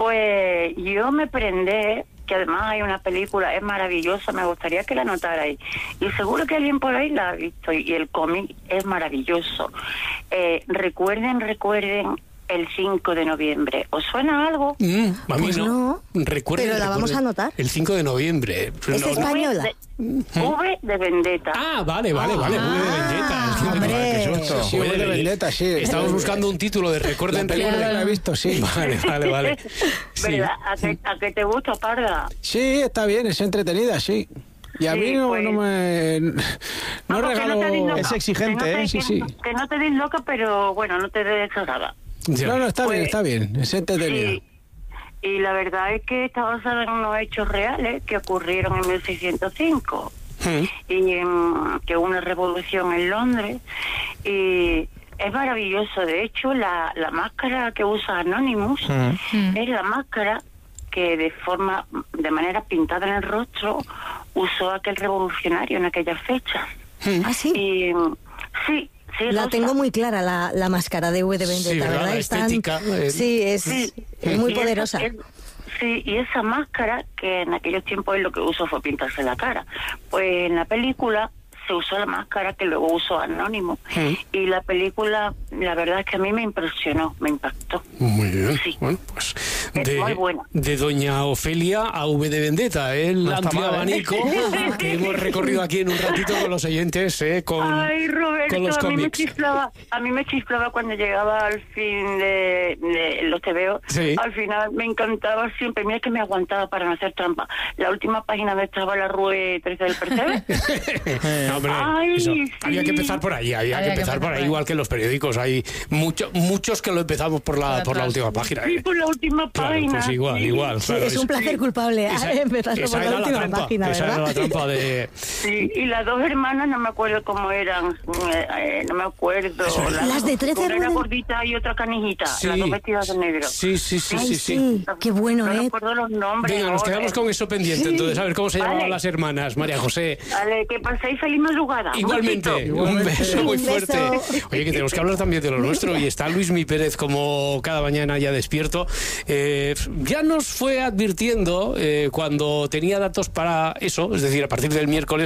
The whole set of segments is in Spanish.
Pues yo me prendé, que además hay una película, es maravillosa, me gustaría que la notarais. Y seguro que alguien por ahí la ha visto, y el cómic es maravilloso. Recuerden el 5 de noviembre. ¿Os suena algo? A mí Pues no, pero la vamos a anotar. El 5 de noviembre. ¿Es española? V de Vendetta. Ah, vale, V de Vendetta. Hombre. Qué susto. Sí, V de Vendetta, sí. Estamos buscando un título de Recuerden. La película la he visto, sí. Vale. Sí. ¿Verdad? ¿A qué te gusta, Parda? Sí, está bien, es entretenida, sí. Y a Sí, mí no pues. no porque regalo... te des loca. Es exigente, Que no te- sí, sí. Que no te des loca, pero bueno, no te des nada. Ya. No, está Pues, bien, está bien, es entretenida. Sí. Y la verdad es que está basada en unos hechos reales que ocurrieron en 1605. Y que hubo una revolución en Londres. Y es maravilloso. De hecho, la máscara que usa Anonymous es la máscara que de manera pintada en el rostro usó aquel revolucionario en aquella fecha. ¿Ah, sí? Y sí, La Rosa. tengo muy clara, la máscara de V de Vendetta, Sí, ¿verdad? ¿verdad? La estética, Sí, es muy Y poderosa. y esa máscara, que en aquellos tiempos él lo que usó fue pintarse la cara. Pues en la película se usó la máscara que luego usó Anónimo. Y la película, la verdad es que a mí me impresionó, me impactó. Muy bien. Sí. Bueno, pues Es muy buena. de Doña Ofelia a V de Vendetta, el No está amplio mal, ¿eh? abanico que hemos recorrido aquí en un ratito con los oyentes, con Roberto, los a mí cómics. me chiflaba cuando llegaba al fin de los tebeos. Sí. Al final me encantaba siempre. Mira que me aguantaba para no hacer trampa. La última página de estaba la Rue 13 del Percebe. No, hombre, Ay, eso, sí. había que empezar por ahí, había que empezar por ahí, igual que en los periódicos. Hay muchos que lo empezamos por la última página. Sí, por la última Claro, página. pues igual, sí. igual. Sí, Claro, es un placer culpable empezar por la era última trampa, página, esa ¿verdad? era la trampa de... Sí, y las dos hermanas no me acuerdo cómo eran, no me acuerdo. Las de 13 una era ruedas. gordita y otra canijita, Sí. las dos vestidas de negro. Sí. Ay, sí, qué bueno, No recuerdo los nombres. Venga, nos ahora. quedamos con eso pendiente, entonces, a ver cómo se llamaban Vale. las hermanas, María José. Vale, que paséis feliz madrugada. Igualmente, Un besito. un beso muy Un beso. fuerte. Oye, que tenemos que hablar también de lo nuestro, y está Luismi Pérez como cada mañana ya despierto. Ya nos fue advirtiendo cuando tenía datos para eso, es decir, a partir del miércoles,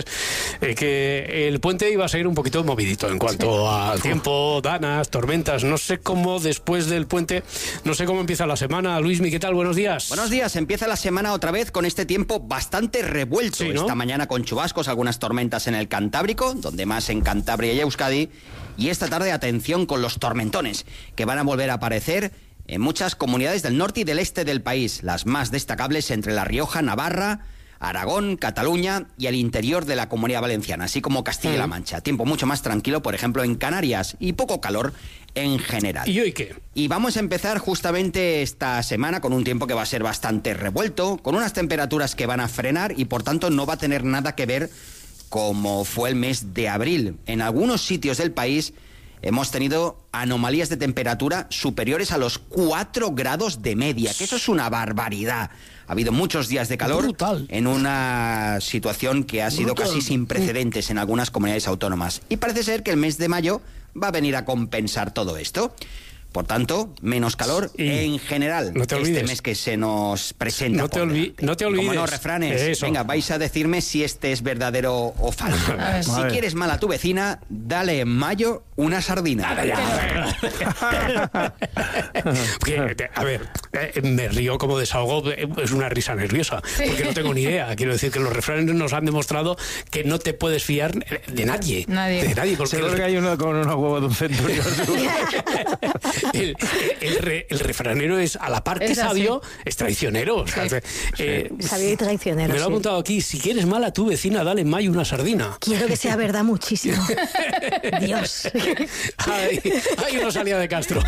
que el puente iba a ser un poquito movidito en cuanto al tiempo, danas, tormentas. No sé cómo después del puente, no sé cómo empieza la semana. Luismi, ¿qué tal? Buenos días. Buenos días, empieza la semana otra vez con este tiempo bastante revuelto. Sí, ¿no? Esta mañana con chubascos, algunas tormentas en el Cantábrico, donde más en Cantabria y Euskadi. Y esta tarde, atención con los tormentones, que van a volver a aparecer en muchas comunidades del norte y del este del país. Las más destacables entre La Rioja, Navarra, Aragón, Cataluña y el interior de la Comunidad Valenciana, así como Castilla-La Mancha. Tiempo mucho más tranquilo, por ejemplo, en Canarias, y poco calor en general. ¿Y hoy qué? Y vamos a empezar justamente esta semana con un tiempo que va a ser bastante revuelto, con unas temperaturas que van a frenar y por tanto no va a tener nada que ver como fue el mes de abril. En algunos sitios del país hemos tenido anomalías de temperatura superiores a los 4 grados de media, que eso es una barbaridad. Ha habido muchos días de calor en una situación que ha sido casi sin precedentes en algunas comunidades autónomas. Y parece ser que el mes de mayo va a venir a compensar todo esto. Por tanto, menos calor en general. No te olvides. Este mes que se nos presenta. No te olvides. Y como no, refranes. Eso. Venga, vais a decirme si este es verdadero o falso. Si quieres mal a tu vecina, dale en mayo una sardina. A ver, me río como desahogo, es una risa nerviosa, porque no tengo ni idea. Quiero decir que los refranes nos han demostrado que no te puedes fiar de nadie. De nadie. Porque Seguro que hay uno con unos huevos de un centurión. el refranero es, a la par que Es así. sabio, es traicionero. O sea, Sabio y traicionero. me lo ha sí. apuntado aquí. Si quieres mal a tu vecina, dale en mayo una sardina. Quiero que sea verdad muchísimo. Dios. Ay, Rosalía de Castro.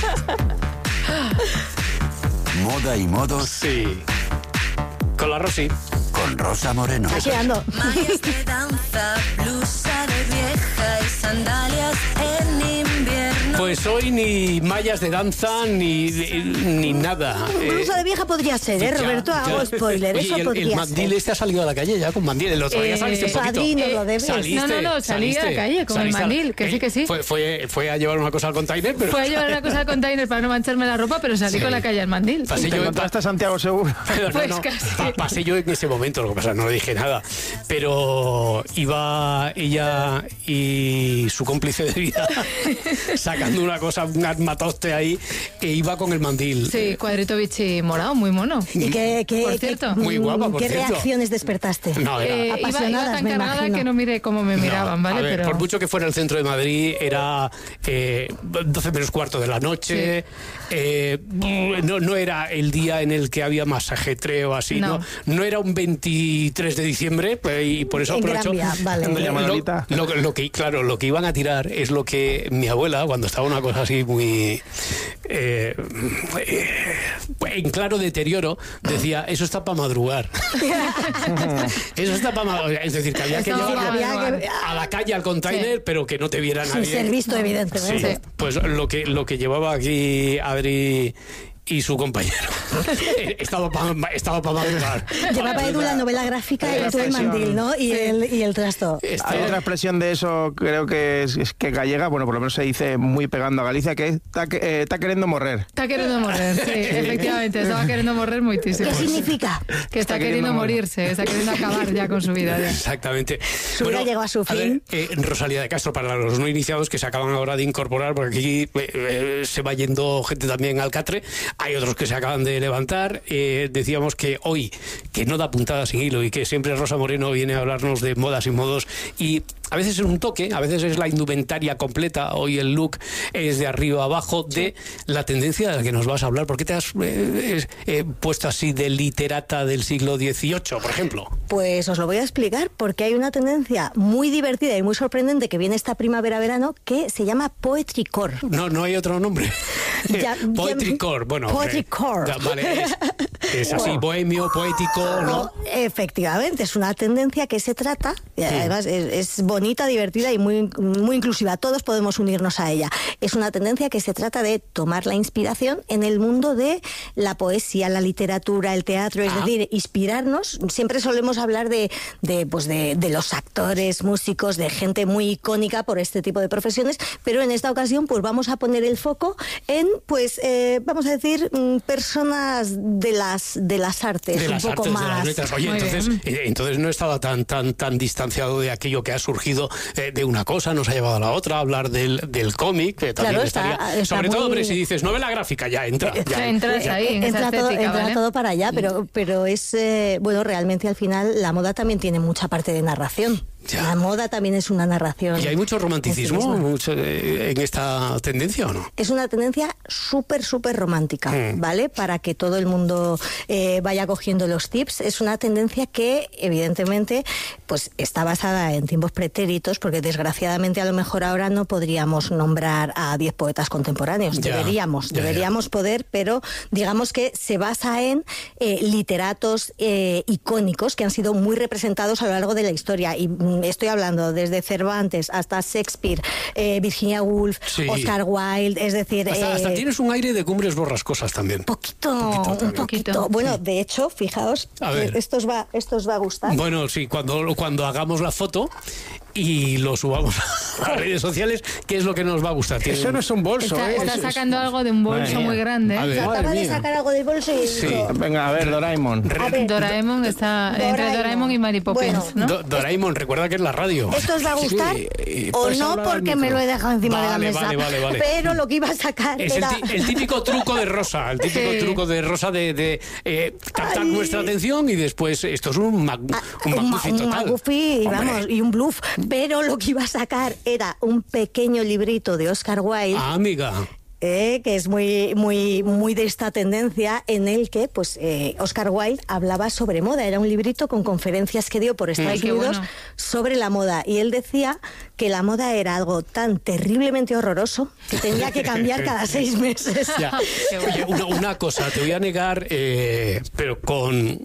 Moda y modos Sí. Con la Rosy. con Rosa Moreno. Aquí ando. Mallas de danza, blusa de vieja y sandalias en invierno. Pues hoy ni mallas de danza ni nada. Blusa de vieja podría ser, ya, Roberto, hago spoiler. Oye, Eso el podría mandil ser. este ha salido a la calle ya con mandil. El otro día saliste un poquito. Padrino, lo debes. Saliste, salí a la calle con el mandil, que sí. Fue a llevar una cosa al container, pero... Fue a llevar una cosa al container para no mancharme la ropa, pero salí con la calle al mandil. Pasé ¿Te yo encontraste a Santiago seguro? Pues casi. Pasé yo en ese momento, lo que pasa, no le dije nada. Pero iba ella y su cómplice de vida sacando una cosa, un armatoste ahí, que iba con el mandil. Sí, cuadrito bichi morado, muy mono. ¿Y Por cierto. Muy guapa, por ¿Qué cierto. reacciones despertaste? No, era... Iba Apasionadas, tan me cargada imagino. que no miré cómo me miraban, ¿vale? A ver, pero... por mucho que fuera el centro de Madrid, era 12 menos cuarto de la noche. No era el día en el que había más ajetreo así. No era un 23 de diciembre y por eso En aprovecho. Gran Vía, vale. Doña Manolita. Lo que iban a tirar es lo que mi abuela, cuando estaba una cosa así muy en claro deterioro, decía, eso está para madrugar. Eso está para madrugar. Es decir, que había que Eso llevar que- a la calle al container, pero que no te viera Sin nadie. ser visto, evidentemente. Sí, pues lo que llevaba aquí Adri y su compañero estaba para madrugar. Llevaba Edu la novela gráfica y tú el mandil, ¿no? Y el trasto. Hay otra expresión de eso, creo que es que gallega, bueno, por lo menos se dice muy pegando a Galicia, que está queriendo morrer. Está queriendo morrer, sí, efectivamente. Estaba queriendo morrer muchísimo. ¿Qué significa? Que está queriendo morirse, está queriendo acabar ya con su vida. Ya. Exactamente. Su vida llegó a su fin. Rosalía de Castro, para los no iniciados que se acaban ahora de incorporar, porque aquí se va yendo gente también al catre. Hay otros que se acaban de levantar. Decíamos que hoy, que no da puntada sin hilo y que siempre Rosa Moreno viene a hablarnos de modas y modos, y a veces es un toque, a veces es la indumentaria completa. Hoy el look es de arriba a abajo de la tendencia de la que nos vas a hablar. ¿Por qué te has puesto así de literata del siglo XVIII, por ejemplo? Pues os lo voy a explicar porque hay una tendencia muy divertida y muy sorprendente que viene esta primavera-verano que se llama Poetry Core. No hay otro nombre. Poetry Core, bueno. Poetry Core. Vale, es así, bohemio, poético, ¿no? Efectivamente, es una tendencia que se trata, y además es bonita, divertida y muy, muy inclusiva. Todos podemos unirnos a ella. Es una tendencia que se trata de tomar la inspiración en el mundo de la poesía, la literatura, el teatro, es decir, inspirarnos. Siempre solemos hablar de los actores, músicos, de gente muy icónica por este tipo de profesiones, pero en esta ocasión pues vamos a poner el foco en, vamos a decir, personas de las artes, de las un poco artes, más. de las letras. Oye, entonces no estaba tan distanciado de aquello que ha surgido de una cosa, nos ha llevado a la otra, hablar del cómic, que también Claro, estaría... está sobre muy... todo, hombre, si dices novela gráfica, ya entra. Entras ahí, en esa estética, entra ¿vale? todo para allá, pero es, realmente al final la moda también tiene mucha parte de narración. Ya. La moda también es una narración. ¿Y hay mucho romanticismo en sí en esta tendencia o no? Es una tendencia súper romántica, ¿vale? Para que todo el mundo vaya cogiendo los tips. Es una tendencia que, evidentemente, pues está basada en tiempos pretéritos, porque desgraciadamente a lo mejor ahora no podríamos nombrar a 10 poetas contemporáneos. Deberíamos poder, pero digamos que se basa en literatos icónicos que han sido muy representados a lo largo de la historia. Y estoy hablando desde Cervantes hasta Shakespeare, Virginia Woolf, Oscar Wilde, es decir... Hasta tienes un aire de Cumbres Borrascosas también. Un poquito. Bueno, de hecho, fijaos, esto os va a gustar. Bueno, sí, cuando hagamos la foto y lo subamos a las redes sociales, ¿qué es lo que nos va a gustar? Eso no es un bolso, Está sacando algo de un bolso muy grande. Acaba de sacar algo del bolso y... Sí. Venga, a ver, Doraemon. Doraemon está entre Doraemon y Mary Poppins, ¿no? Doraemon, recuerda que es la radio. ¿Esto os va a gustar? O no, porque me lo he dejado encima de la mesa. Vale. Pero lo que iba a sacar es era... el típico truco de Rosa, truco de Rosa de captar nuestra atención y después esto es un McGuffin total. Un McGuffin, vamos, y un bluff. Pero lo que iba a sacar era un pequeño librito de Oscar Wilde. Ah, amiga. Que es muy de esta tendencia, en el que Oscar Wilde hablaba sobre moda. Era un librito con conferencias que dio por Estados Unidos sobre la moda, y él decía que la moda era algo tan terriblemente horroroso que tenía que cambiar cada 6 meses. Ya. Oye, una cosa, te voy a negar, pero con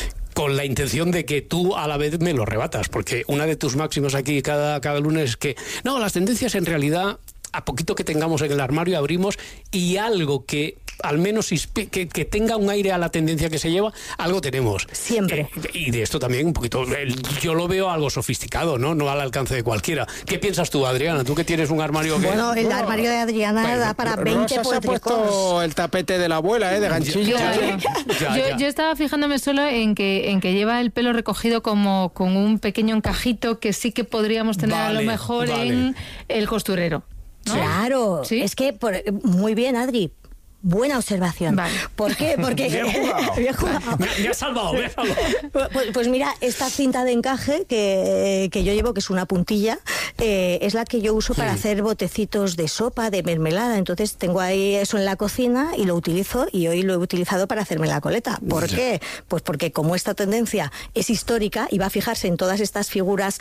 la intención de que tú a la vez me lo rebatas, porque una de tus máximas aquí cada lunes es que no, las tendencias en realidad a poquito que tengamos en el armario, abrimos y algo que al menos que tenga un aire a la tendencia que se lleva, algo tenemos. Siempre. Y de esto también un poquito, yo lo veo algo sofisticado, ¿no? Al alcance de cualquiera. ¿Qué piensas tú, Adriana? Tú que tienes un armario que... Bueno, el armario de Adriana da para 20 Rosa se ha puesto el tapete de la abuela, de ganchillo. Claro. Yo estaba fijándome solo en que lleva el pelo recogido como con un pequeño encajito que sí que podríamos tener a lo mejor en el costurero, ¿no? Claro, ¿Sí? es que muy bien, Adri. Buena observación. Vale. ¿Por qué? Porque Bien jugado. Me ha salvado. Pues mira, esta cinta de encaje que yo llevo, que es una puntilla, es la que yo uso para hacer botecitos de sopa, de mermelada. Entonces tengo ahí eso en la cocina y lo utilizo, y hoy lo he utilizado para hacerme la coleta. ¿Por qué? Pues porque como esta tendencia es histórica y va a fijarse en todas estas figuras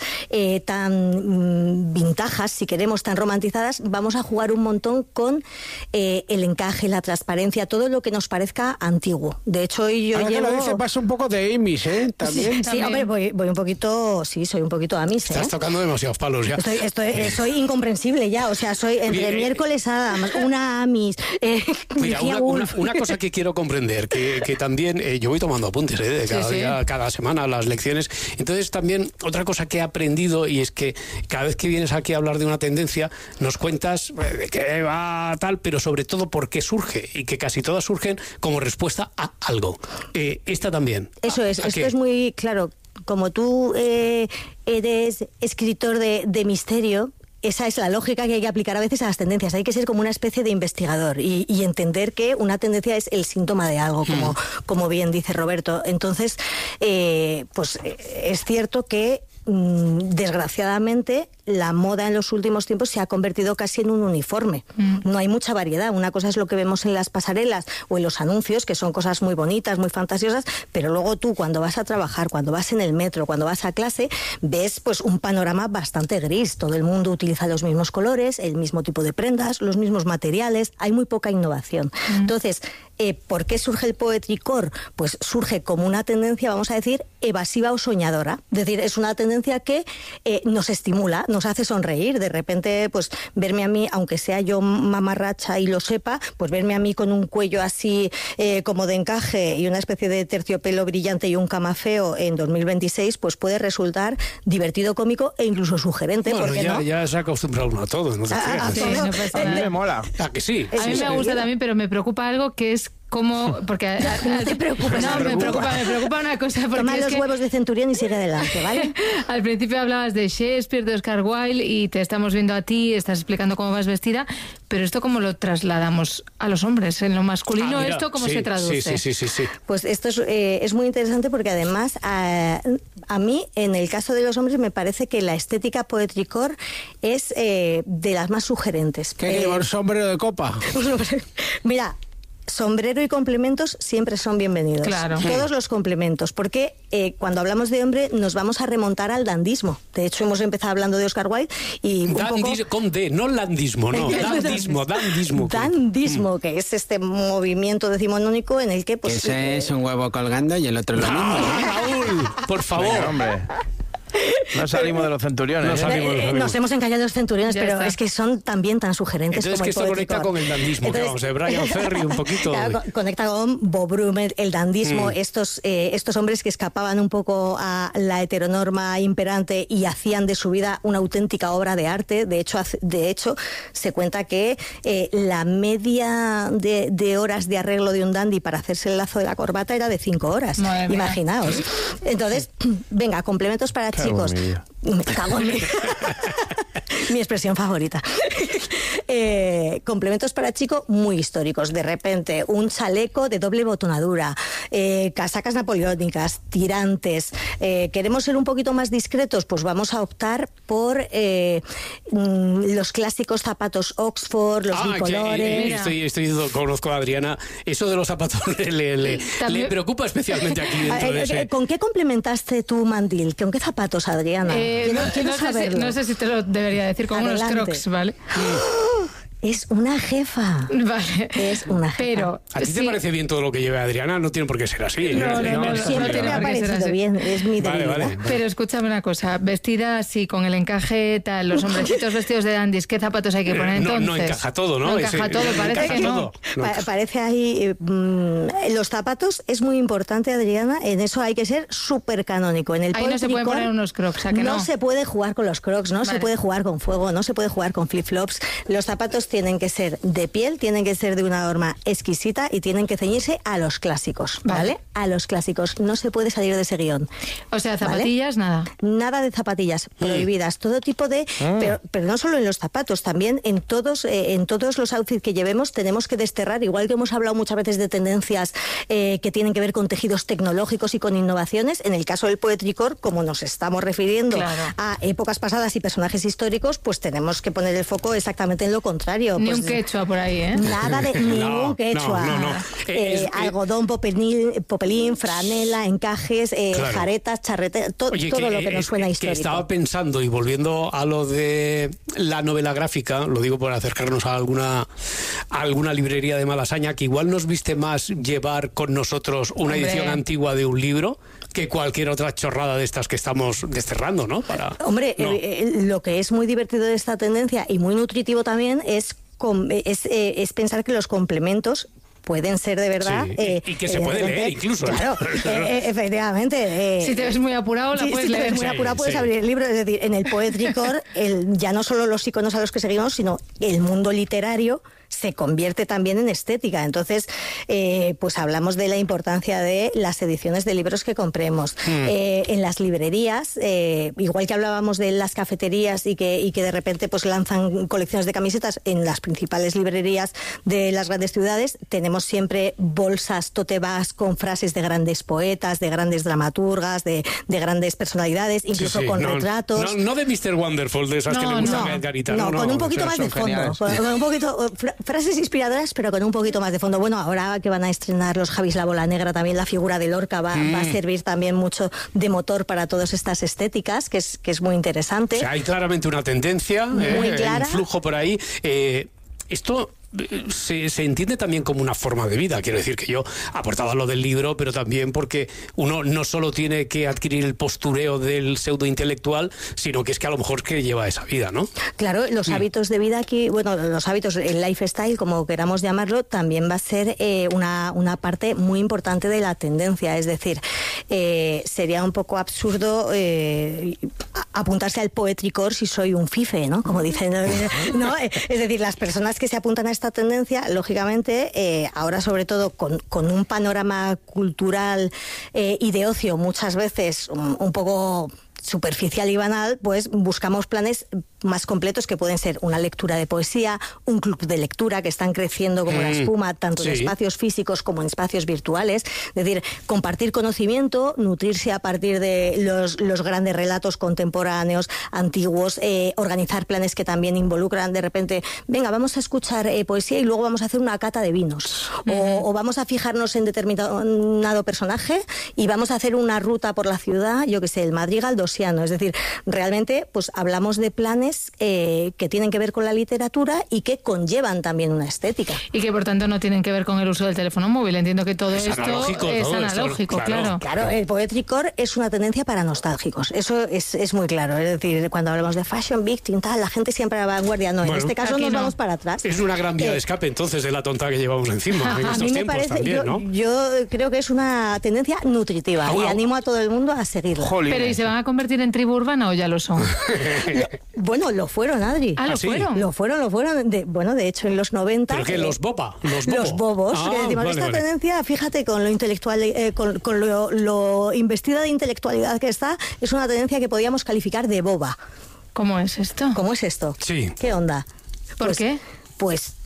tan vintajas, si queremos, tan romantizadas, vamos a jugar un montón con el encaje, la transparencia, todo lo que nos parezca antiguo. De hecho, hoy yo Ahora llevo... que lo dices, vas un poco de Amis, ¿eh? También. Sí, hombre, voy un poquito... Sí, soy un poquito Amis, ¿eh? Estás tocando demasiados palos ya. Soy incomprensible ya, o sea, soy entre miércoles Adams, una Amis... Mira, una cosa que quiero comprender, que también yo voy tomando apuntes de cada día, cada semana, las lecciones. Entonces también otra cosa que he aprendido, y es que cada vez que vienes aquí a hablar de una tendencia, nos cuentas de qué va tal, pero sobre todo por qué surge, y que casi todas surgen como respuesta a algo. Esta también. Eso es, esto es muy claro. Como tú eres escritor de misterio, esa es la lógica que hay que aplicar a veces a las tendencias. Hay que ser como una especie de investigador y entender que una tendencia es el síntoma de algo, como bien dice Roberto. Entonces, pues es cierto que desgraciadamente la moda en los últimos tiempos se ha convertido casi en un uniforme. No hay mucha variedad. Una cosa es lo que vemos en las pasarelas o en los anuncios, que son cosas muy bonitas, muy fantasiosas, pero luego tú, cuando vas a trabajar, cuando vas en el metro, cuando vas a clase, ves pues un panorama bastante gris. Todo el mundo utiliza los mismos colores, el mismo tipo de prendas, los mismos materiales. Hay muy poca innovación. Entonces, ¿por qué surge el poetry core? Pues surge como una tendencia, vamos a decir, evasiva o soñadora. Es decir, es una tendencia que nos estimula, nos hace sonreír. De repente, pues verme a mí, aunque sea yo mamarracha y lo sepa, pues verme a mí con un cuello así como de encaje y una especie de terciopelo brillante y un camafeo en 2026, pues puede resultar divertido, cómico e incluso sugerente. Bueno, ¿por qué no? Ya se ha acostumbrado uno a todo, ¿no? Sí, no pasa A mí nada. me mola. ¿A que sí? A mí me gusta también, pero me preocupa algo que es como... Porque, No te preocupes. No, me preocupa una cosa. Porque Toma es los que huevos de centurión y sigue adelante, ¿vale? al principio hablabas de Shakespeare, de Oscar Wilde, y te estamos viendo a ti, estás explicando cómo vas vestida, pero esto ¿cómo lo trasladamos a los hombres? En lo masculino, Mira, ¿esto cómo sí, se traduce? Sí. Pues esto es muy interesante porque además a mí, en el caso de los hombres, me parece que la estética poetry core es de las más sugerentes. ¿Qué lleva un sombrero de copa? Mira, sombrero y complementos siempre son bienvenidos. Claro. Todos los complementos, porque cuando hablamos de hombre nos vamos a remontar al dandismo. De hecho, hemos empezado hablando de Oscar Wilde y Con D, no landismo, no. Dandismo. Dandismo, que es este movimiento decimonónico en el que... pues Ese es un huevo colgando y el otro lo mismo. Raúl, por favor. Venga, hombre. No salimos de los centuriones. No salimos. nos hemos encallado de los centuriones, Ya pero está. es que son también tan sugerentes Entonces como que el esto poetry conecta core. con el dandismo, que vamos, de Brian Ferry un poquito. Claro, conecta con Bob Brummel, el dandismo, estos hombres que escapaban un poco a la heteronorma imperante y hacían de su vida una auténtica obra de arte. De hecho se cuenta que la media de horas de arreglo de un dandy para hacerse el lazo de la corbata era de 5 horas. Madre mía. Imaginaos. Entonces, venga, complementos para Cago en chicos. mi vida. Me cago en mi expresión favorita. Complementos para chico muy históricos. De repente, un chaleco de doble botonadura, casacas napoleónicas, tirantes. ¿Queremos ser un poquito más discretos? Pues vamos a optar por los clásicos zapatos Oxford, los bicolores. Conozco a Adriana. Eso de los zapatos le preocupa especialmente aquí dentro de ese... ¿Con qué complementaste tu mandil? ¿Con qué zapatos, Adriana? Quiero saberlo. No sé si te lo debería decir, con unos Adelante. Crocs, ¿vale? Es una jefa. Vale. Es una jefa. Pero ¿A ti te parece bien todo lo que lleva Adriana? No tiene por qué ser así. No, siempre me ha parecido bien. Es mi debilidad. Vale. Pero escúchame una cosa, vestida así, con el encaje tal, los hombrecitos vestidos de dandies, ¿qué zapatos hay que poner entonces? No encaja todo, ¿no? No encaja todo, parece que no. Parece ahí... los zapatos es muy importante, Adriana, en eso hay que ser súper canónico. En el ahí no se pueden poner unos crocs, ¿a que no? No se puede jugar con los crocs, no se puede jugar con fuego, no se puede jugar con flip-flops. Los zapatos tienen que ser de piel, tienen que ser de una norma exquisita y tienen que ceñirse a los clásicos, ¿vale? A los clásicos. No se puede salir de ese guión. O sea, zapatillas, ¿vale? Nada. Nada de zapatillas prohibidas. Todo tipo de... Pero no solo en los zapatos, también en todos los outfits que llevemos tenemos que desterrar, igual que hemos hablado muchas veces de tendencias que tienen que ver con tejidos tecnológicos y con innovaciones. En el caso del Poetry Core, como nos estamos refiriendo a épocas pasadas y personajes históricos, pues tenemos que poner el foco exactamente en lo contrario. Ni pues, un quechua por ahí, ¿eh? Nada de ningún quechua. No. Algodón, popelín, franela, encajes, jaretas, charretes, todo lo que nos suena histórico. Que estaba pensando, y volviendo a lo de la novela gráfica, lo digo por acercarnos a alguna librería de Malasaña, que igual nos viste más llevar con nosotros una edición antigua de un libro que cualquier otra chorrada de estas que estamos desterrando, ¿no? Lo que es muy divertido de esta tendencia y muy nutritivo también es pensar que los complementos pueden ser de verdad... Sí, y que se puede leer incluso. Claro, efectivamente. Si te ves muy apurado, la puedes leer. Si te ves muy apurado, puedes abrir el libro. Es decir, en el Poetry Core, ya no solo los iconos a los que seguimos, sino el mundo literario se convierte también en estética. Entonces, pues hablamos de la importancia de las ediciones de libros que compremos. En las librerías, igual que hablábamos de las cafeterías y que de repente pues lanzan colecciones de camisetas, en las principales librerías de las grandes ciudades tenemos siempre bolsas, tote bags con frases de grandes poetas, de grandes dramaturgas, de grandes personalidades, incluso con retratos. No de Mr. Wonderful, de esas que le gustan a Edgarita. No, con un poquito más de fondo. Con un poquito... frases inspiradoras, pero con un poquito más de fondo. Bueno, ahora que van a estrenar los Javis La Bola Negra, también la figura de Lorca va a servir también mucho de motor para todas estas estéticas, que es muy interesante. O sea, hay claramente una tendencia, muy clara. Un flujo por ahí. Esto se entiende también como una forma de vida. Quiero decir que yo aportaba lo del libro, pero también porque uno no solo tiene que adquirir el postureo del pseudointelectual, sino que es que a lo mejor que lleva esa vida, ¿no? Claro, los hábitos de vida aquí, bueno, los hábitos, el lifestyle, como queramos llamarlo, también va a ser una parte muy importante de la tendencia. Es decir, sería un poco absurdo apuntarse al Poetry Core si soy un fife, ¿no? Como dicen, ¿no? Es decir, las personas que se apuntan a esta tendencia, lógicamente, ahora sobre todo con un panorama cultural y de ocio muchas veces un poco superficial y banal, pues buscamos planes más completos que pueden ser una lectura de poesía, un club de lectura que están creciendo como la espuma, tanto en espacios físicos como en espacios virtuales. Es decir, compartir conocimiento, nutrirse a partir de los grandes relatos contemporáneos, antiguos, organizar planes que también involucran de repente, venga, vamos a escuchar poesía y luego vamos a hacer una cata de vinos. O vamos a fijarnos en determinado personaje y vamos a hacer una ruta por la ciudad, yo que sé, el Madrid galdosiano. Es decir, realmente pues hablamos de planes que tienen que ver con la literatura y que conllevan también una estética. Y que por tanto no tienen que ver con el uso del teléfono móvil. Entiendo que todo esto es analógico, claro. Claro, el Poetry Core es una tendencia para nostálgicos. Eso es muy claro. Es decir, cuando hablamos de fashion victim, tal, la gente siempre a la vanguardia. No, en este caso nos vamos para atrás. Es una gran vía de escape entonces de la tonta que llevamos encima en estos tiempos también, ¿no? Yo creo que es una tendencia nutritiva y animo a todo el mundo a seguirla. Pero ¿y se van a convertir en tribu urbana o ya lo son? Bueno, lo fueron, Adri. ¿Lo fueron? Lo fueron. De hecho, en los 90... ¿Pero qué? ¿Los boba? Los bobos. Esta tendencia, fíjate, con lo intelectual, con lo investida de intelectualidad que está, es una tendencia que podíamos calificar de boba. ¿Cómo es esto? Sí. ¿Qué onda? ¿Por qué? Pues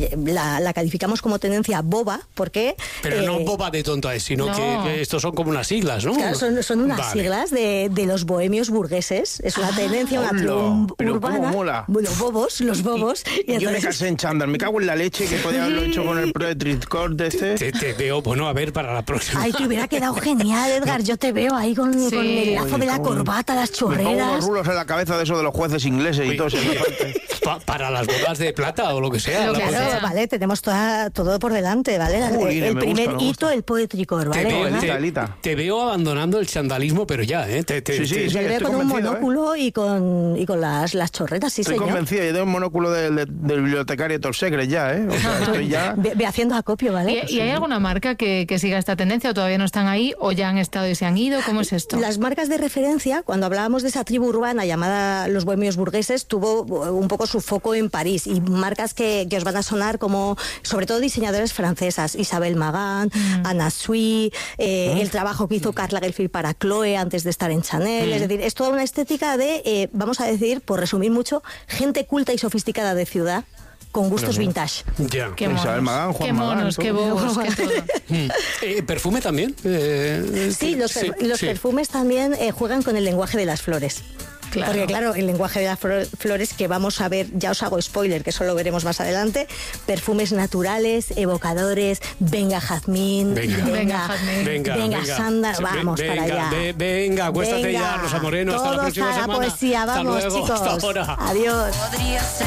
la calificamos como tendencia boba, porque... Pero no boba de tonta, sino que estos son como unas siglas, ¿no? Claro, son unas siglas de los bohemios burgueses. Es una tendencia, una urbana. ¿Cómo mola? Los bobos. Y yo me casé en chándal, me cago en la leche que podía haberlo hecho con el Poetry Core de este. Te veo, bueno, a ver, para la próxima. Ay, te hubiera quedado genial, Edgar. Yo te veo ahí con el lazo de la corbata, las chorreras. Me pongo unos rulos en la cabeza de eso de los jueces ingleses y todo eso. para las bodas de plata o lo que sea. Claro, vale, tenemos todo por delante, ¿vale? El primer hito, el Poetry Core, ¿vale? Te veo abandonando el chandalismo, pero ya, ¿eh? Sí, yo veo con un monóculo y con las chorretas, estoy convencido, yo tengo un monóculo del bibliotecario Top Secret ya, ¿eh? O sea, estoy ya... Ve haciendo acopio, ¿vale? ¿Y hay alguna marca que siga esta tendencia o todavía no están ahí o ya han estado y se han ido? ¿Cómo es esto? Las marcas de referencia, cuando hablábamos de esa tribu urbana llamada los bohemios burgueses, tuvo un poco su foco en París, y marcas que os van a sonar como, sobre todo, diseñadores francesas, Isabel Magán, Anna Sui, el trabajo que hizo Karl Lagerfeld para Chloe antes de estar en Chanel, es decir, es toda una estética de, vamos a decir, por resumir mucho, gente culta y sofisticada de ciudad, con gustos vintage. Ya. Qué monos, Magán, Juan qué monos, qué bobos, qué todo. ¿Perfume también? Sí, los perfumes también juegan con el lenguaje de las flores. Claro. Porque claro, el lenguaje de las flores que vamos a ver, ya os hago spoiler, que eso lo veremos más adelante, perfumes naturales, evocadores, venga jazmín, venga sándalo, vamos para allá. Venga, acuéstate ya, Rosa Moreno, hasta la próxima semana. Poesía, vamos, hasta luego, chicos. Hasta ahora. Adiós.